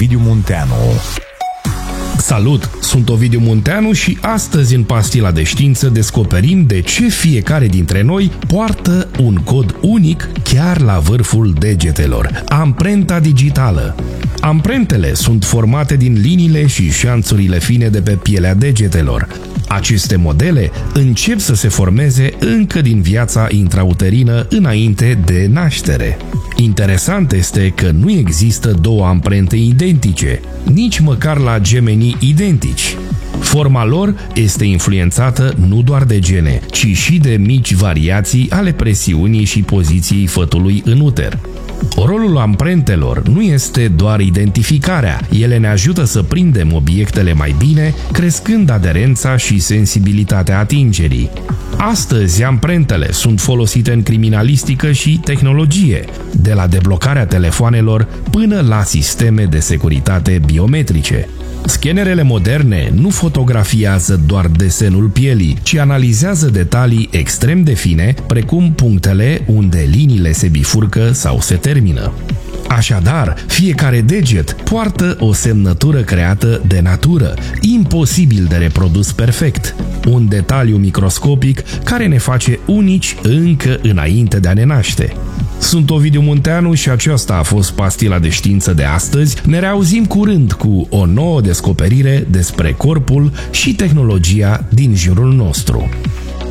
Ovidiu Munteanu. Salut! Sunt Ovidiu Munteanu și astăzi în Pastila de Știință descoperim de ce fiecare dintre noi poartă un cod unic chiar la vârful degetelor, amprenta digitală. Amprentele sunt formate din liniile și șanțurile fine de pe pielea degetelor. Aceste modele încep să se formeze încă din viața intrauterină înainte de naștere. Interesant este că nu există două amprente identice, nici măcar la gemenii identici. Forma lor este influențată nu doar de gene, ci și de mici variații ale presiunii și poziției fătului în uter. Rolul amprentelor nu este doar identificarea, ele ne ajută să prindem obiectele mai bine, crescând aderența și sensibilitatea atingerii. Astăzi, amprentele sunt folosite în criminalistică și tehnologie, de la deblocarea telefoanelor până la sisteme de securitate biometrice. Scanerele moderne nu fotografiază doar desenul pielii, ci analizează detalii extrem de fine, precum punctele unde liniile se bifurcă sau se termină. Așadar, fiecare deget poartă o semnătură creată de natură, imposibil de reprodus perfect, un detaliu microscopic care ne face unici încă înainte de a ne naște. Sunt Ovidiu Munteanu și aceasta a fost Pastila de Știință de astăzi. Ne reauzim curând cu o nouă descoperire despre corpul și tehnologia din jurul nostru.